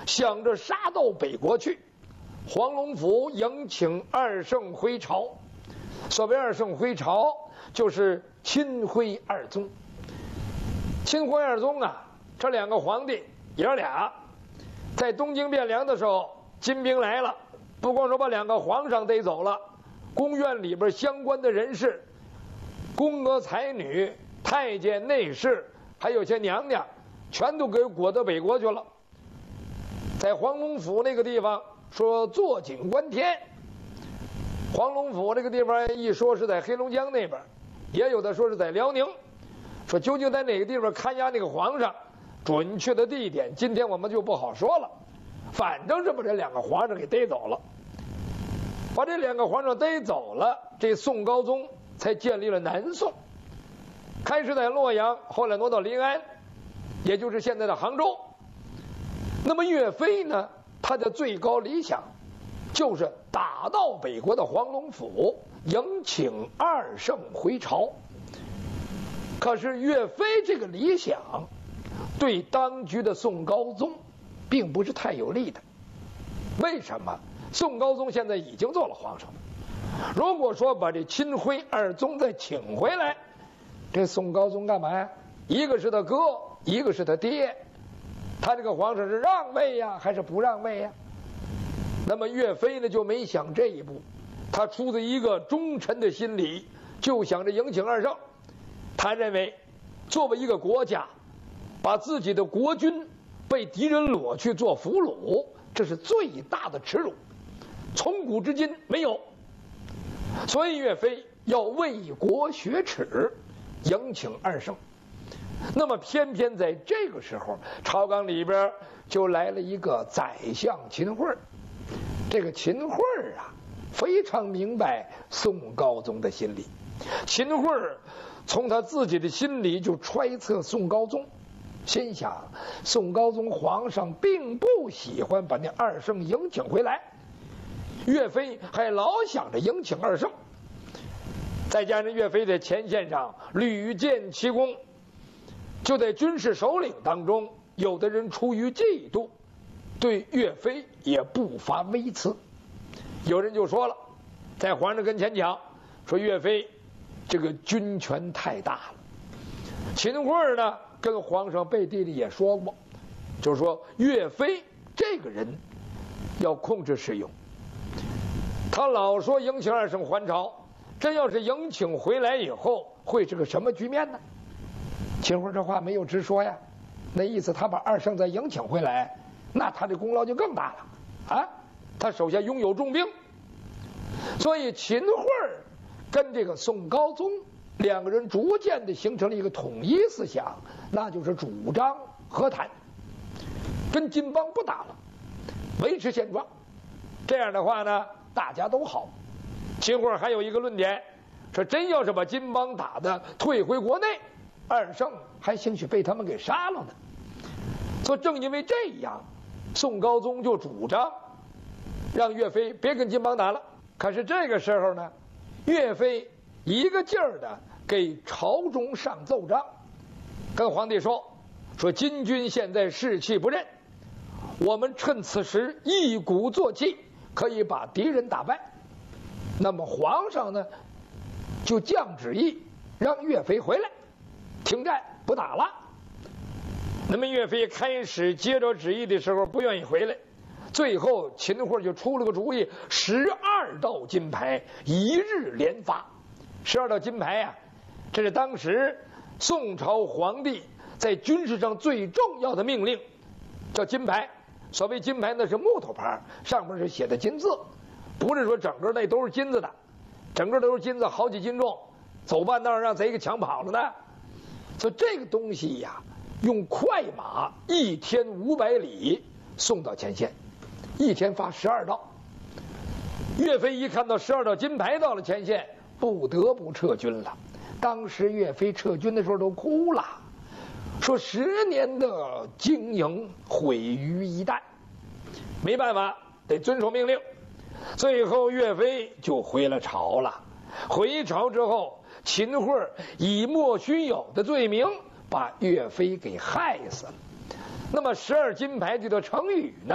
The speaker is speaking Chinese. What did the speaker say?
想着杀到北国去。黄龙甫迎请二圣回朝。所谓二圣回朝，就是钦徽二宗。钦徽二宗啊，这两个皇帝爷儿俩，在东京汴梁的时候，金兵来了，不光说把两个皇上逮走了，宫院里边相关的人士、宫娥才女、太监内侍，还有些娘娘，全都给裹到北国去了。在黄龙府那个地方说坐井观天。黄龙府这个地方一说是在黑龙江那边，也有的说是在辽宁。说究竟在哪个地方看押那个皇上，准确的地点今天我们就不好说了。反正是把这两个皇上给逮走了。把这两个皇上逮走了，这宋高宗才建立了南宋。开始在洛阳，后来挪到临安，也就是现在的杭州。那么岳飞呢，他的最高理想就是打到北国的黄龙府，迎请二圣回朝。可是岳飞这个理想对当局的宋高宗并不是太有利的。为什么？宋高宗现在已经做了皇上了，如果说把这钦徽二宗再请回来，这宋高宗干嘛呀？一个是他哥，一个是他爹，他这个皇上是让位呀，还是不让位呀？那么岳飞呢就没想这一步，他出自一个忠臣的心理，就想着迎请二圣。他认为，作为一个国家，把自己的国君被敌人掳去做俘虏，这是最大的耻辱，从古至今没有。所以岳飞要为国雪耻，迎请二圣。那么偏偏在这个时候，朝纲里边就来了一个宰相秦桧。这个秦桧啊，非常明白宋高宗的心理。秦桧从他自己的心里就揣测宋高宗，心想宋高宗皇上并不喜欢把那二圣迎请回来，岳飞还老想着迎请二圣。再加上岳飞在前线上屡建奇功，就在军事首领当中，有的人出于嫉妒，对岳飞也不乏微词。有人就说了，在皇上跟前讲，说岳飞这个军权太大了。秦桧呢跟皇上背地里也说过，就是说岳飞这个人要控制使用。他老说迎请二圣还朝，真要是迎请回来以后，会是个什么局面呢？秦桧这话没有直说呀，那意思他把二圣再迎请回来，那他的功劳就更大了啊！他手下拥有重兵，所以秦桧跟这个宋高宗两个人逐渐的形成了一个统一思想，那就是主张和谈，跟金邦不打了，维持现状。这样的话呢，大家都好。秦桧还有一个论点，说真要是把金邦打的退回国内，二圣还兴许被他们给杀了呢。所以正因为这样，宋高宗就主张让岳飞别跟金邦打了。可是这个时候呢，岳飞一个劲儿的给朝中上奏章，跟皇帝说金军现在士气不振，我们趁此时一鼓作气，可以把敌人打败。那么皇上呢就降旨意让岳飞回来停战不打了。那么岳飞开始接着旨意的时候不愿意回来，最后秦桧就出了个主意，12道金牌一日连发。12道金牌啊，这是当时宋朝皇帝在军事上最重要的命令，叫金牌。所谓金牌，那是木头牌，上面是写的金字，不是说整个那都是金子的，整个都是金子，好几斤重，走半道让贼给抢跑了呢。所以这个东西呀，用快马1天500里送到前线，一天发12道。岳飞一看到12道金牌到了前线，不得不撤军了。当时岳飞撤军的时候都哭了，说10年的经营毁于一旦，没办法得遵守命令。最后岳飞就回了朝了。回朝之后，秦桧以莫须有的罪名把岳飞给害死了。那么12金牌这个成语呢，